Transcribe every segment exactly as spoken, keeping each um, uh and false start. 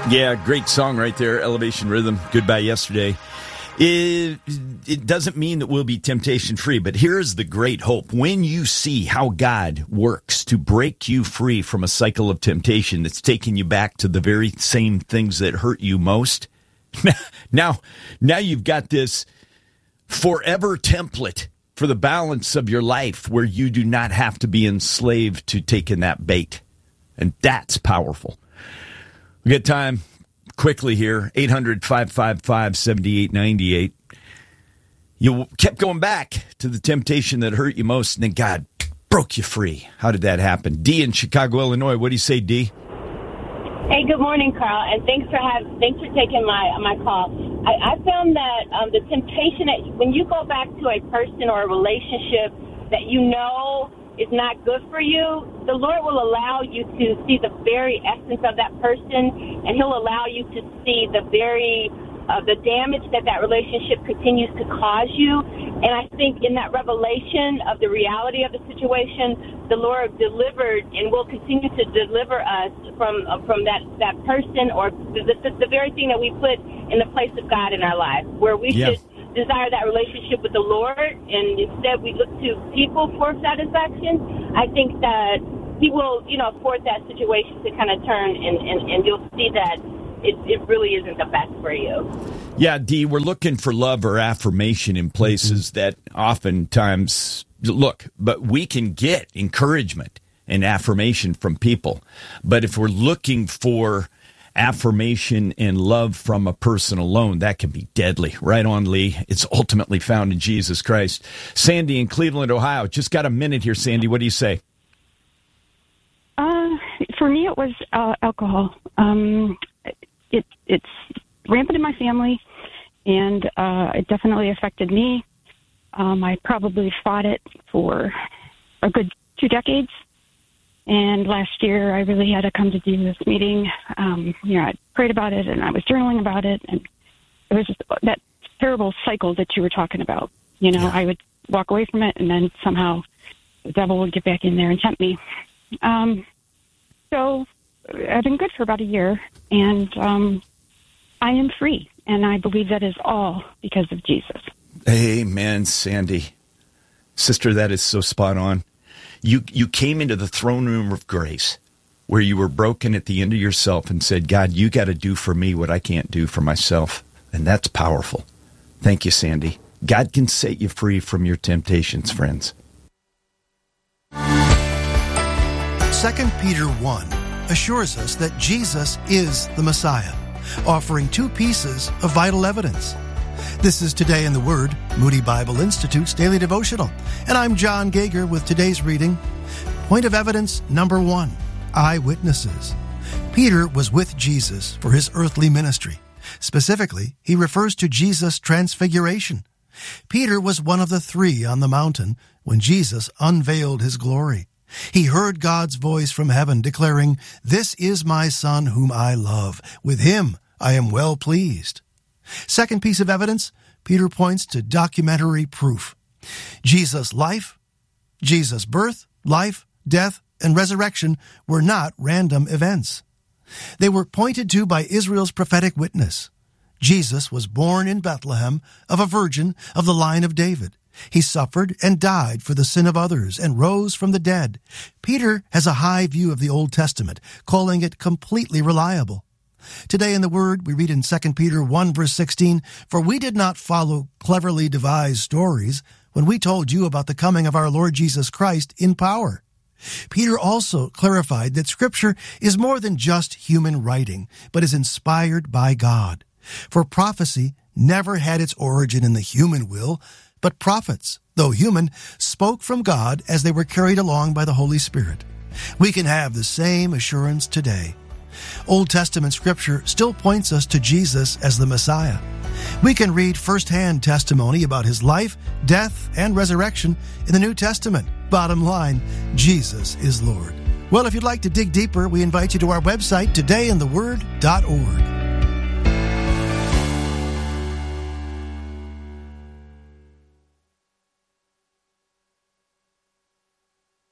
Yeah, great song right there, Elevation Rhythm, Goodbye Yesterday. It, it doesn't mean that we'll be temptation-free, but here's the great hope. When you see how God works to break you free from a cycle of temptation that's taking you back to the very same things that hurt you most, now, now you've got this forever template for the balance of your life where you do not have to be enslaved to taking that bait. And that's powerful. We got time quickly here, eight hundred, five five five, seven eight nine eight. You kept going back to the temptation that hurt you most, and then God broke you free. How did that happen? Dee in Chicago, Illinois. What do you say, Dee? Hey, good morning, Carl, and thanks for have, thanks for taking my my call. I, I found that um, the temptation, that when you go back to a person or a relationship that you know is not good for you, the Lord will allow you to see the very essence of that person, and he'll allow you to see the very uh, the damage that that relationship continues to cause you. And I think in that revelation of the reality of the situation, the Lord delivered and will continue to deliver us from uh, from that, that person or the, the, the very thing that we put in the place of God in our life, where we yeah. should desire that relationship with the Lord, and instead we look to people for satisfaction. I think that he will, you know, afford that situation to kind of turn, and, and, and you'll see that it, it really isn't the best for you. Yeah, Dee, we're looking for love or affirmation in places that oftentimes, look, but we can get encouragement and affirmation from people. But if we're looking for affirmation and love from a person alone, that can be deadly. Right on, Lee. It's ultimately found in Jesus Christ. Sandy in Cleveland, Ohio. Just got a minute here, Sandy. What do you say? Uh, for me, it was uh, alcohol. Um, it, it's rampant in my family, and uh, it definitely affected me. Um, I probably fought it for a good two decades. And last year, I really had to come to Jesus meeting. Um, you know, I prayed about it, and I was journaling about it, and it was just that terrible cycle that you were talking about. You know, yeah. I would walk away from it, and then somehow the devil would get back in there and tempt me. Um, so I've been good for about a year, and um, I am free, and I believe that is all because of Jesus. Amen, Sandy. Sister, that is so spot on. You you came into the throne room of grace where you were broken at the end of yourself and said, God, you got to do for me what I can't do for myself. And that's powerful. Thank you, Sandy. God can set you free from your temptations, friends. Second Peter one assures us that Jesus is the Messiah, offering two pieces of vital evidence. This is Today in the Word, Moody Bible Institute's daily devotional. And I'm John Gager with today's reading. Point of evidence number one, eyewitnesses. Peter was with Jesus for his earthly ministry. Specifically, he refers to Jesus' transfiguration. Peter was one of the three on the mountain when Jesus unveiled his glory. He heard God's voice from heaven declaring, "This is my Son whom I love. With him I am well pleased." Second piece of evidence, Peter points to documentary proof. Jesus' life, Jesus' birth, life, death, and resurrection were not random events. They were pointed to by Israel's prophetic witness. Jesus was born in Bethlehem of a virgin of the line of David. He suffered and died for the sin of others and rose from the dead. Peter has a high view of the Old Testament, calling it completely reliable. Today in the Word, we read in Second Peter one, verse sixteen, "For we did not follow cleverly devised stories when we told you about the coming of our Lord Jesus Christ in power." Peter also clarified that Scripture is more than just human writing, but is inspired by God. For prophecy never had its origin in the human will, but prophets, though human, spoke from God as they were carried along by the Holy Spirit. We can have the same assurance today. Old Testament Scripture still points us to Jesus as the Messiah. We can read firsthand testimony about his life, death, and resurrection in the New Testament. Bottom line, Jesus is Lord. Well, if you'd like to dig deeper, we invite you to our website, today in the word dot org.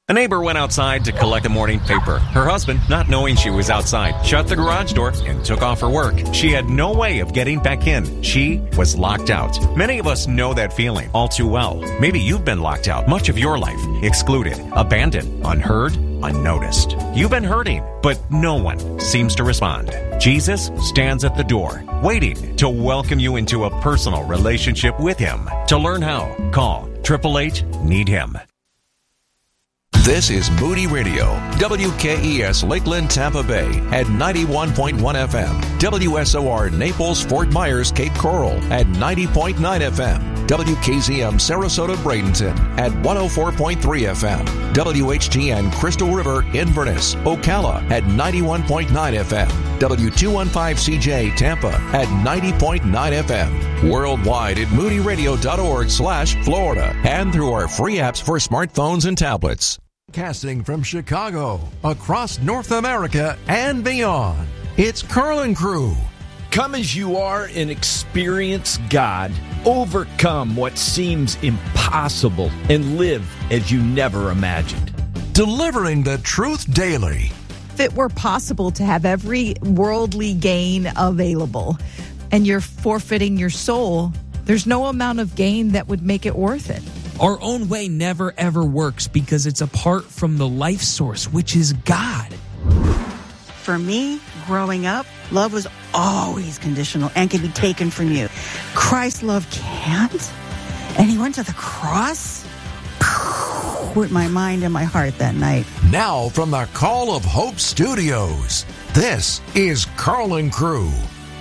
A neighbor went outside to collect the morning paper. Her husband, not knowing she was outside, shut the garage door and took off her work. She had no way of getting back in. She was locked out. Many of us know that feeling all too well. Maybe you've been locked out much of your life, excluded, abandoned, unheard, unnoticed. You've been hurting, but no one seems to respond. Jesus stands at the door, waiting to welcome you into a personal relationship with Him. To learn how, call eight eight eight, need him. This is Moody Radio, W K E S Lakeland, Tampa Bay at ninety-one point one F M, W S O R Naples, Fort Myers, Cape Coral at ninety point nine F M, W K Z M Sarasota, Bradenton at one oh four point three F M, W H T N Crystal River, Inverness, Ocala at ninety-one point nine F M, W two fifteen C J Tampa at ninety point nine F M, worldwide at moody radio dot org slash Florida, and through our free apps for smartphones and tablets. Casting from Chicago, across North America and beyond, it's Carl and Crew. Come as you are and experience God. Overcome what seems impossible and live as you never imagined. Delivering the truth daily. If it were possible to have every worldly gain available and you're forfeiting your soul, there's no amount of gain that would make it worth it. Our own way never, ever works because it's apart from the life source, which is God. For me, growing up, love was always conditional and can be taken from you. Christ's love can't. And He went to the cross with my mind and my heart that night. Now from the Call of Hope Studios, this is Carl and Crew.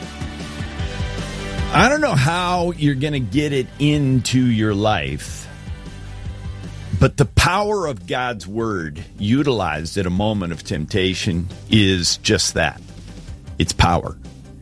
I don't know how you're going to get it into your life, but the power of God's Word utilized at a moment of temptation is just that. It's power.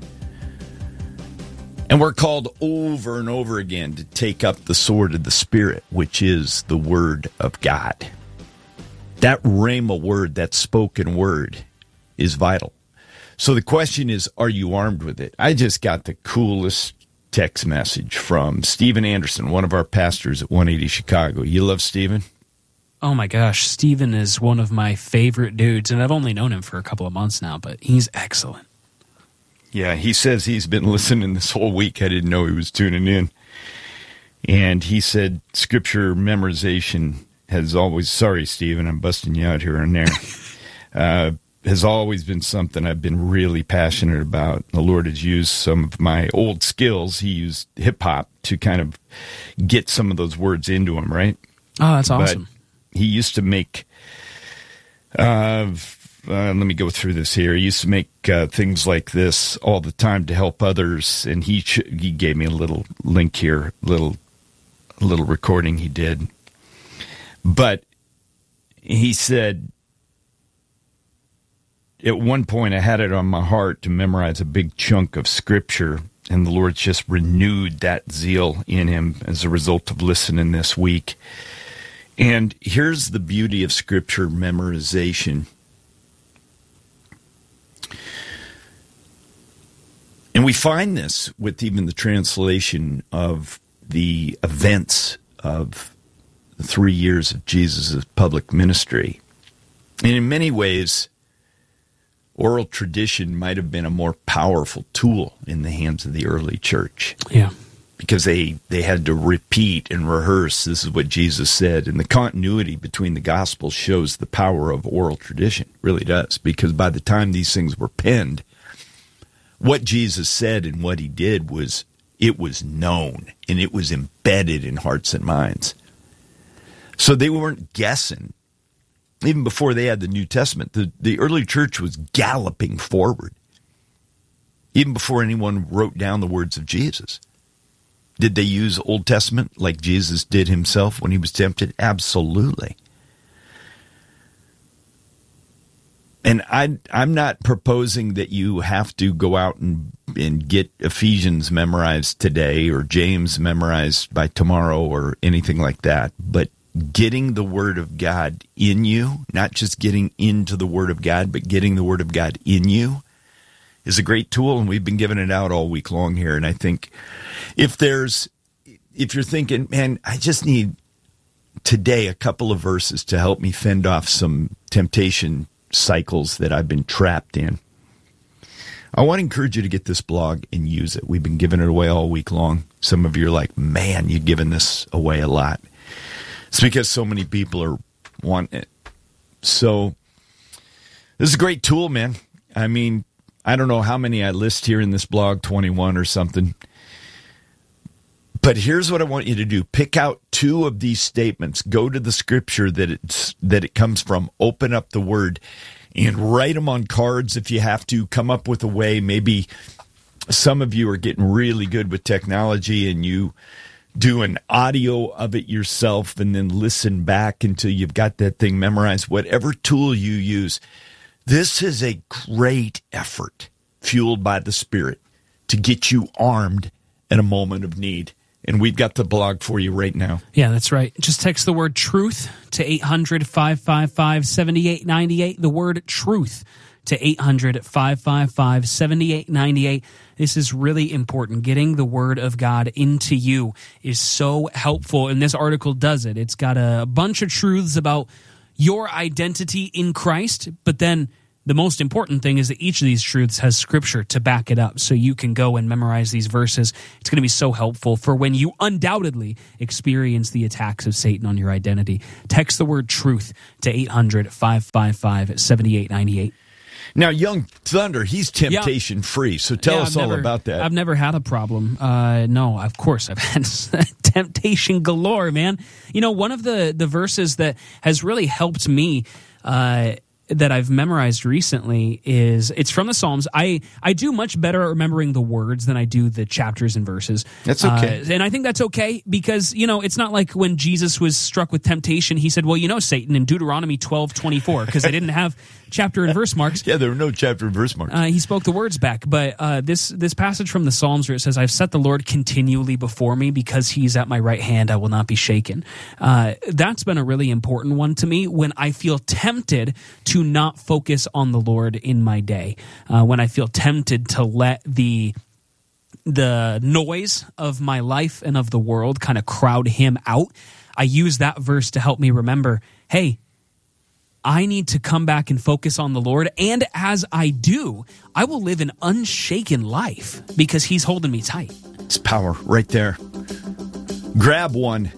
And we're called over and over again to take up the sword of the Spirit, which is the Word of God. That rhema word, that spoken word, is vital. So the question is, are you armed with it? I just got the coolest text message from Stephen Anderson, one of our pastors at one eighty Chicago. You love Stephen? Oh my gosh, Stephen is one of my favorite dudes, and I've only known him for a couple of months now, but he's excellent. Yeah, he says he's been listening this whole week. I didn't know he was tuning in. And he said scripture memorization has always, sorry, Stephen, I'm busting you out here and there, uh, has always been something I've been really passionate about. The Lord has used some of my old skills. He used hip-hop to kind of get some of those words into him, right? Oh, that's awesome. But he used to make, uh, uh, let me go through this here. He used to make uh, things like this all the time to help others, and he ch- he gave me a little link here, little a little recording he did. But he said, at one point, I had it on my heart to memorize a big chunk of Scripture, and the Lord just renewed that zeal in him as a result of listening this week. And here's the beauty of Scripture memorization. And we find this with even the translation of the events of the three years of Jesus' public ministry. And in many ways, oral tradition might have been a more powerful tool in the hands of the early church. Yeah. Because they, they had to repeat and rehearse, this is what Jesus said. And the continuity between the Gospels shows the power of oral tradition, really does. Because by the time these things were penned, what Jesus said and what he did was, it was known, and it was embedded in hearts and minds. So they weren't guessing. Even before they had the New Testament, the, the early church was galloping forward. Even before anyone wrote down the words of Jesus. Did they use Old Testament like Jesus did himself when he was tempted? Absolutely. And I, I'm not proposing that you have to go out and, and get Ephesians memorized today or James memorized by tomorrow or anything like that. But getting the Word of God in you, not just getting into the Word of God, but getting the Word of God in you is a great tool, and we've been giving it out all week long here. And I think if there's, if you're thinking, man, I just need today a couple of verses to help me fend off some temptation cycles that I've been trapped in. I want to encourage you to get this blog and use it. We've been giving it away all week long. Some of you are like, man, you're giving this away a lot. It's because so many people are wanting it. So this is a great tool, man. I mean, I don't know how many I list here in this blog, twenty-one or something. But here's what I want you to do. Pick out two of these statements. Go to the scripture that it's that it comes from. Open up the word and write them on cards if you have to. Come up with a way. Maybe some of you are getting really good with technology and you do an audio of it yourself and then listen back until you've got that thing memorized. Whatever tool you use, this is a great effort fueled by the Spirit to get you armed in a moment of need. And we've got the blog for you right now. Yeah, that's right. Just text the word truth to eight hundred, five five five, seven eight nine eight. The word truth to eight hundred, five five five, seven eight nine eight. This is really important. Getting the word of God into you is so helpful, and this article does it. It's got a bunch of truths about your identity in Christ, but then the most important thing is that each of these truths has scripture to back it up, so you can go and memorize these verses. It's going to be so helpful for when you undoubtedly experience the attacks of Satan on your identity. Text the word truth to eight hundred, five five five, seven eight nine eight. Now, Young Thunder, he's temptation free, so tell yeah, us I've all never, about that. I've never had a problem. Uh, no, of course, I've had temptation galore, man. You know, one of the, the verses that has really helped me uh, that I've memorized recently is, it's from the Psalms. I, I do much better at remembering the words than I do the chapters and verses. That's okay. Uh, and I think that's okay because, you know, it's not like when Jesus was struck with temptation, he said, well, you know, Satan, in Deuteronomy twelve twenty-four, because they didn't have chapter and verse marks. Yeah, there were no chapter and verse marks. Uh, he spoke the words back. But uh, this this passage from the Psalms where it says, I've set the Lord continually before me because he's at my right hand, I will not be shaken. Uh, that's been a really important one to me when I feel tempted to not focus on the Lord in my day. Uh, when I feel tempted to let the the noise of my life and of the world kind of crowd him out, I use that verse to help me remember, hey, I need to come back and focus on the Lord. And as I do, I will live an unshaken life because he's holding me tight. It's power right there. Grab one.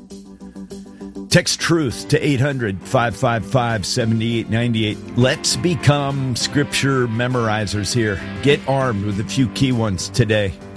Text truth to eight hundred, five five five, seven eight nine eight. Let's become scripture memorizers here. Get armed with a few key ones today.